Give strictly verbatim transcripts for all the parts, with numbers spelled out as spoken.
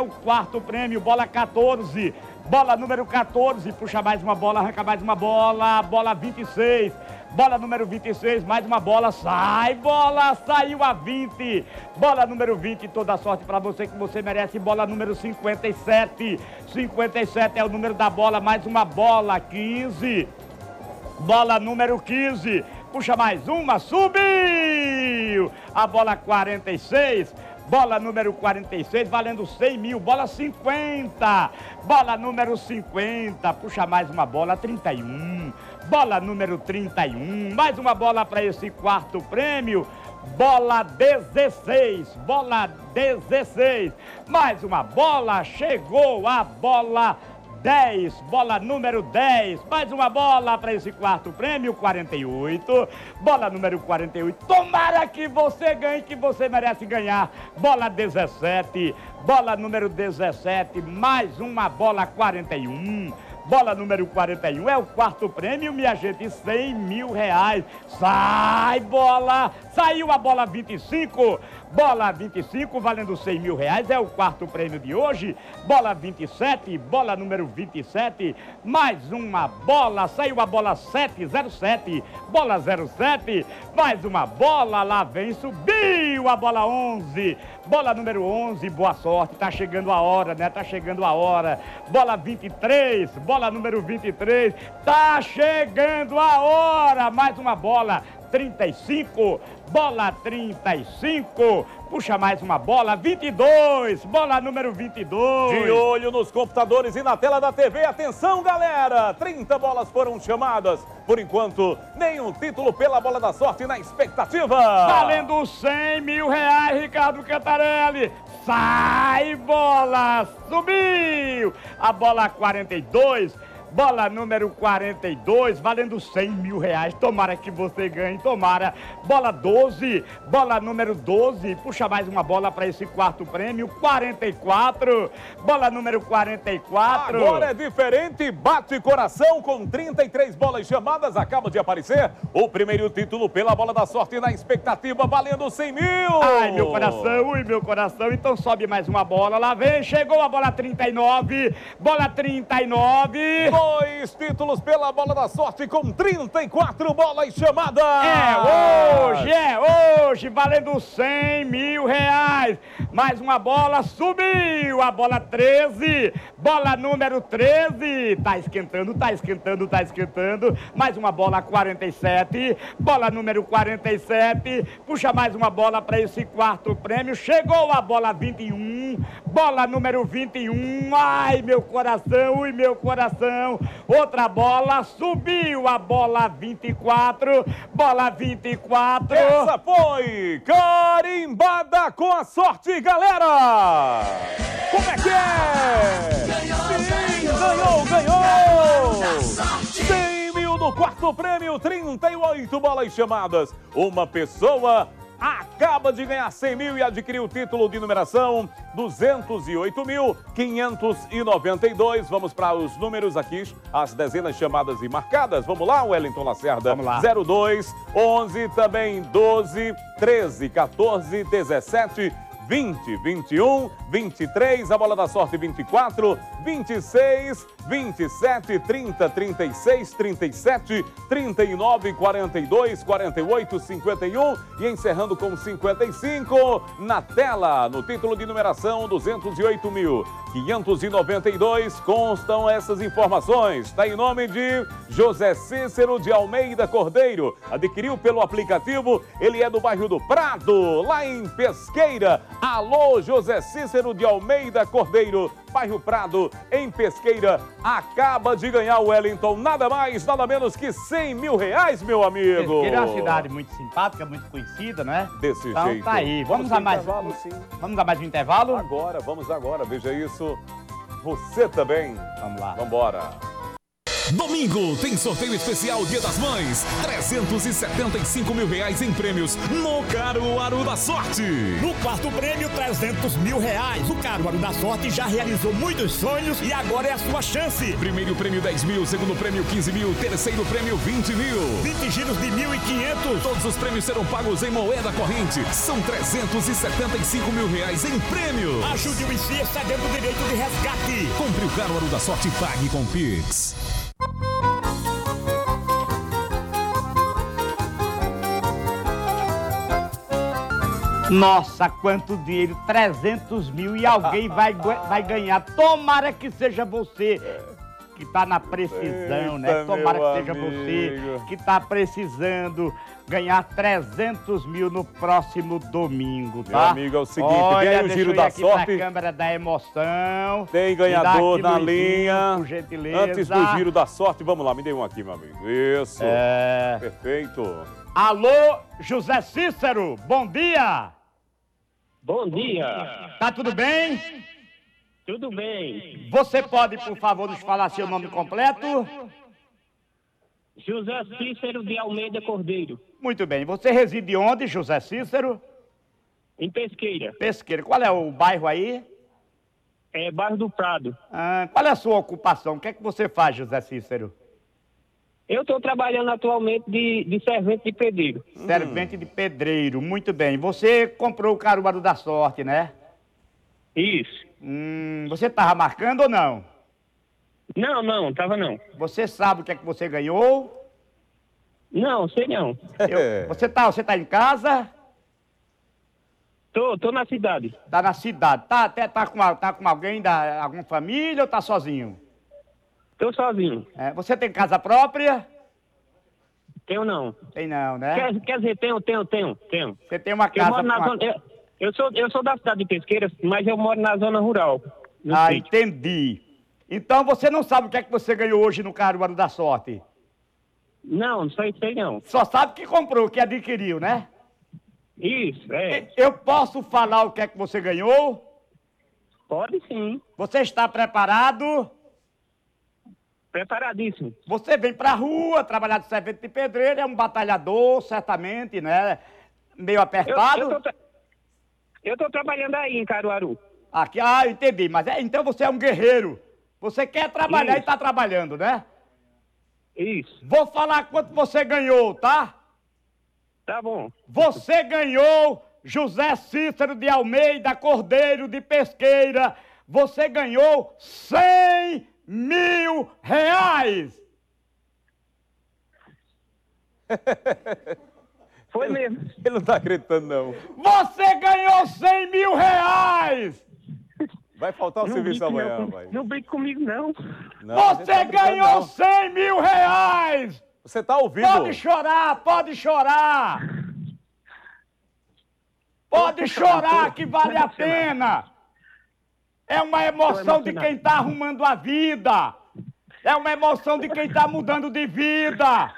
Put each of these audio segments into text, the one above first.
quarto prêmio, bola quatorze. Bola número quatorze, puxa mais uma bola, arranca mais uma bola, bola vinte e seis. Bola número vinte e seis, mais uma bola, sai bola, saiu a vinte. Bola número vinte, toda sorte para você que você merece. Bola número cinquenta e sete. cinquenta e sete é o número da bola, mais uma bola, quinze. Bola número quinze, puxa mais uma, subiu. A bola quarenta e seis. Bola número quarenta e seis, valendo cem mil, bola cinquenta. Bola número cinquenta, puxa mais uma bola, trinta e um. Bola número trinta e um, mais uma bola para esse quarto prêmio. Bola dezesseis, bola dezesseis. Mais uma bola, chegou a bola dez, bola número dez, mais uma bola para esse quarto prêmio, quarenta e oito, bola número quarenta e oito, tomara que você ganhe, que você merece ganhar, bola dezessete, bola número dezessete, mais uma bola, quarenta e um, bola número quarenta e um, é o quarto prêmio, minha gente, cem mil reais, sai bola, saiu a bola vinte e cinco, bola vinte e cinco, valendo cem mil reais, é o quarto prêmio de hoje, bola vinte e sete, bola número vinte e sete, mais uma bola, saiu a bola sete zero sete, bola zero sete, mais uma bola, lá vem, subiu a bola onze, bola número onze, boa sorte, tá chegando a hora, né, tá chegando a hora, bola vinte e três, bola número vinte e três, tá chegando a hora, mais uma bola, trinta e cinco, bola trinta e cinco, puxa mais uma bola, vinte e dois, bola número vinte e dois. De olho nos computadores e na tela da T V, atenção galera, trinta bolas foram chamadas, por enquanto, nenhum título pela bola da sorte na expectativa. Valendo cem mil reais, Ricardo Cantarelli, sai bola, subiu, a bola quarenta e dois, bola número quarenta e dois, valendo cem mil reais, tomara que você ganhe, tomara. Bola doze, bola número doze, puxa mais uma bola para esse quarto prêmio, quarenta e quatro, bola número quarenta e quatro. Agora é diferente, bate coração com trinta e três bolas chamadas, acaba de aparecer o primeiro título pela bola da sorte na expectativa, valendo cem mil. Ai, meu coração, ui, meu coração, então sobe mais uma bola, lá vem, chegou a bola trinta e nove, bola trinta e nove. Dois títulos pela bola da sorte com trinta e quatro bolas chamadas. É hoje, é hoje, valendo cem mil reais. Mais uma bola, subiu a bola treze, bola número treze. Tá esquentando, tá esquentando, tá esquentando. Mais uma bola, quarenta e sete, bola número quarenta e sete. Puxa mais uma bola para esse quarto prêmio. Chegou a bola vinte e um, bola número vinte e um. Ai, meu coração, ui, meu coração. Outra bola, subiu a bola vinte e quatro, bola vinte e quatro. Essa foi carimbada com a sorte, galera! Como é que é? Sim, ganhou, ganhou! cem mil no quarto prêmio, trinta e oito bolas chamadas. Uma pessoa acaba de ganhar cem mil e adquirir o título de numeração duzentos e oito mil, quinhentos e noventa e dois. Vamos para os números aqui, as dezenas chamadas e marcadas. Vamos lá, Wellington Lacerda. Vamos lá. zero dois, onze, também doze, treze, quatorze, dezessete, vinte, vinte e um, vinte e três, a bola da sorte vinte e quatro, vinte e seis, vinte e sete, trinta, trinta e seis, trinta e sete, trinta e nove, quarenta e dois, quarenta e oito, cinquenta e um e encerrando com cinquenta e cinco na tela, no título de numeração duzentos e oito mil, quinhentos e noventa e dois, constam essas informações. Está em nome de José Cícero de Almeida Cordeiro, adquiriu pelo aplicativo, ele é do bairro do Prado, lá em Pesqueira. Alô, José Cícero de Almeida Cordeiro, bairro Prado, em Pesqueira, acaba de ganhar o Wellington, nada mais, nada menos que cem mil reais, meu amigo. Pesqueira é uma cidade muito simpática, muito conhecida, né? Desse então, jeito. Então tá aí, vamos, vamos a mais, intervalo, sim. Vamos a mais um intervalo? Agora, vamos agora, veja isso, você também. Vamos lá. Vambora. Domingo tem sorteio especial Dia das Mães. trezentos e setenta e cinco mil reais em prêmios no Caruaru da Sorte. No quarto prêmio, trezentos mil reais. O Caruaru da Sorte já realizou muitos sonhos e agora é a sua chance. Primeiro prêmio dez mil, segundo prêmio quinze mil, terceiro prêmio vinte mil. vinte giros de mil e quinhentos. Todos os prêmios serão pagos em moeda corrente. São trezentos e setenta e cinco mil reais em prêmios. Ajude o I C I cedendo o direito de resgate. Compre o Caruaru da Sorte e pague com Pix. Nossa, quanto dinheiro, trezentos mil e alguém vai, vai ganhar. Tomara que seja você que tá na precisão, né? Eita, Tomara meu que seja amigo. você que tá precisando ganhar trezentos mil no próximo domingo, tá? Meu amigo, é o seguinte, Olha, vem aí o deixa giro eu ir da aqui sorte. Na câmera da emoção. Tem Me dá ganhador aqui, na Luizinho, linha. por gentileza. Antes do giro da sorte, vamos lá, me dê um aqui, meu amigo. Isso. É... Perfeito. Alô, José Cícero, bom dia. Bom dia, Tá tudo bem? tudo bem? Você pode, por favor, nos falar seu nome completo? José Cícero de Almeida Cordeiro, Muito bem. Você reside onde, José Cícero? em Pesqueira, Pesqueira. Qual é o bairro aí? é bairro do Prado. Ah, qual é a sua ocupação? O que é que você faz, José Cícero? Eu estou trabalhando atualmente de, de servente de pedreiro. Servente de pedreiro. Muito bem. Você comprou o Caruaru da Sorte, né? Isso. Hum, você estava marcando ou não? Não, não, tava não. Você sabe o que é que você ganhou? Não, sei não. Eu- você tá, você tá em casa? Tô, tô na cidade. Tá na cidade. Tá, até tá com, a- tá com alguém da alguma família ou tá sozinho? Tô sozinho. É, você tem casa própria? Tenho não. Tem não, né? Quer, quer dizer, tenho, tenho, tenho, tenho. Você tem uma Eu casa moro na com a- zona... Eu, eu sou, eu sou da cidade de Pesqueira, mas eu moro na zona rural. no Ah, sítio. entendi. Então você não sabe o que é que você ganhou hoje no Caruaru da Sorte? Não, não sei, sei não. Só sabe que comprou, que adquiriu, né? Isso, é. Eu posso falar o que é que você ganhou? Pode sim. Você está preparado? Preparadíssimo. Você vem pra rua trabalhar de servente de pedreiro, é um batalhador, certamente, né? Meio Eu, apertado. eu, tô, tra- eu tô trabalhando aí em Caruaru. Aqui, ah, eu entendi, mas é, então você é um guerreiro. Você quer trabalhar Isso. e tá trabalhando, né? Isso. Vou falar quanto você ganhou, tá? Tá bom. Você ganhou, José Cícero de Almeida Cordeiro de Pesqueira. Você ganhou cem mil reais. Foi mesmo. Ele não tá acreditando, não. Você ganhou cem mil reais. Vai faltar o Não serviço brinque, amanhã, não, vai. não brinque comigo, não. Não, a gente Você tá brincando, ganhou não. cem mil reais. Você tá ouvindo? Pode chorar, pode chorar. Pode chorar que vale a pena. É uma emoção de quem tá arrumando a vida. É uma emoção de quem tá mudando de vida.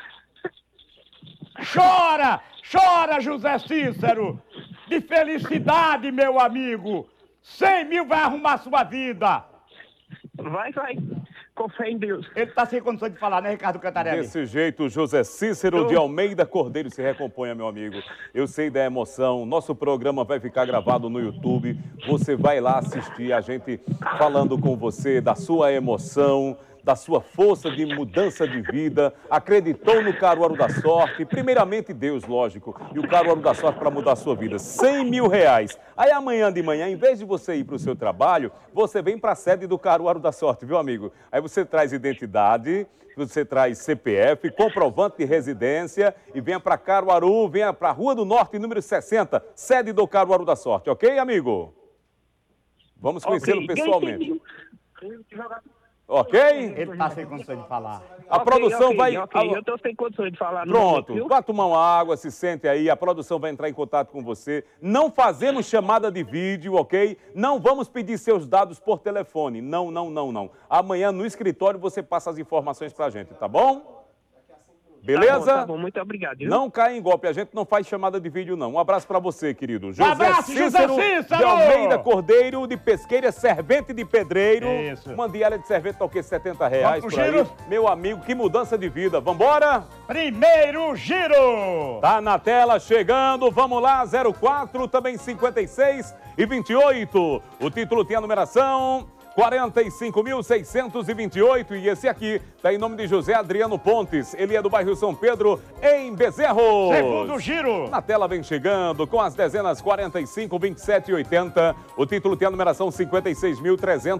Chora, chora, José Cícero. De felicidade, meu amigo. cem mil vai arrumar sua vida. Vai, vai. Com fé em Deus. Ele tá sem condições de falar, né, Ricardo Cantarelli? Desse jeito, José Cícero de Almeida Cordeiro se recomponha, meu amigo. Eu sei da emoção. Nosso programa vai ficar gravado no YouTube. Você vai lá assistir a gente falando com você da sua emoção, da sua força de mudança de vida. Acreditou no Caruaru da Sorte. Primeiramente Deus, lógico. E o Caruaru da Sorte para mudar a sua vida. cem mil reais. Aí amanhã de manhã, em vez de você ir para o seu trabalho, você vem para a sede do Caruaru da Sorte, viu, amigo? Aí você traz identidade, você traz C P F, comprovante de residência e venha para Caruaru, venha para a Rua do Norte, número sessenta, sede do Caruaru da Sorte, ok, amigo? Vamos conhecê-lo Ok. pessoalmente. Ok? Ele tá sem condições de falar. A Ok, produção ok, vai... ok. Eu tô sem condições de falar. no Pronto, momento, viu? vá tomar uma água, se sente aí, a produção vai entrar em contato com você. Não fazemos chamada de vídeo, ok? Não vamos pedir seus dados por telefone. Não, não, não, não. Amanhã no escritório você passa as informações pra gente, tá bom? Beleza? Tá bom, tá bom, muito obrigado. Viu? Não cai em golpe, a gente não faz chamada de vídeo, não. Um abraço pra você, querido. José abraço, José Cícero Cícero! de Almeida Cordeiro, de Pesqueira, servente de pedreiro. Isso. Uma diária de servente tá o quê? setenta reais Vamos por pro aí. giro? Meu amigo, que mudança de vida. Vambora? Primeiro giro! Tá na tela, chegando, vamos lá, zero quatro, também cinquenta e seis e vinte e oito. O título tem a numeração quarenta e cinco mil seiscentos e vinte e oito e esse aqui tá em nome de José Adriano Pontes. Ele é do bairro São Pedro, em Bezerros. Segundo giro! Na tela vem chegando com as dezenas quarenta e cinco, vinte e sete e oitenta. O título tem a numeração cinquenta e seis mil trezentos